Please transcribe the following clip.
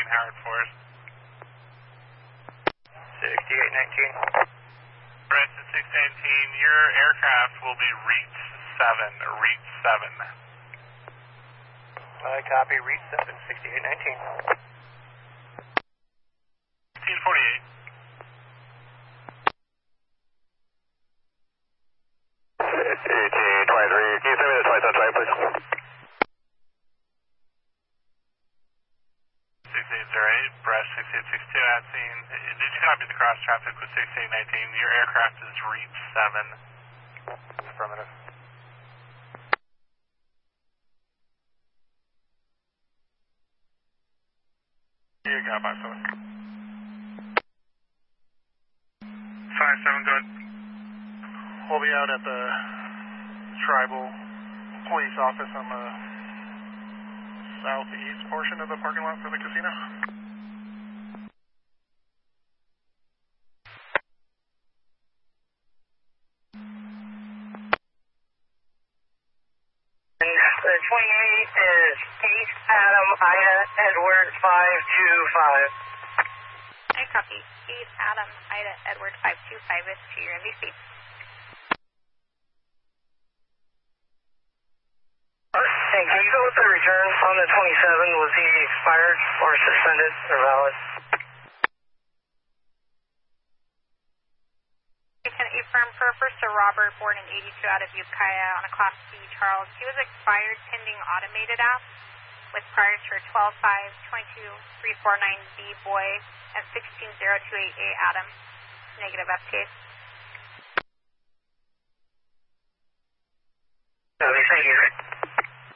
Howard Forest. 6819. Bridge to 619, your aircraft will be Reach 7, Reach 7. I copy, Reach 7, 6819. 1548. 1823, can you send me the twice on try, please? 6808, Breast 6862 at scene. Did you copy the cross traffic with 6819? Your aircraft is Reach 7. Affirmative. You got 57. 57, good. We'll be out at the tribal police office on the southeast portion of the parking lot for the casino. The 28 is 8 Adam Ida Edward 525. I copy. 8 Adam Ida Edward 525 is to your NBC. Hey, can you go with the return on the 27? Was he expired or suspended or valid? Lieutenant, you firm for First Robert, born in 82 out of Ukiah on a Class C Charles. He was expired pending automated app with prior to 12-5-22349B boy and 16028A Adam. Negative FTA. Thank you.